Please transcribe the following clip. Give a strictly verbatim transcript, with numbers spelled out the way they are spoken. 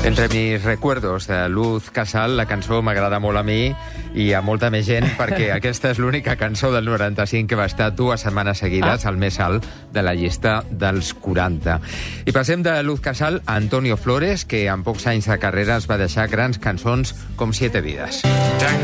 Entre mis recuerdos de Luz Casal, la cançó m'agrada molt a mi i a molta més gent, perquè aquesta és l'única cançó del noranta-cinc que va estar dues setmanes seguides ah. al més alt de la llista dels quaranta. I passem de Luz Casal a Antonio Flores, que en pocs anys de carrera es va deixar grans cançons com Siete Vidas.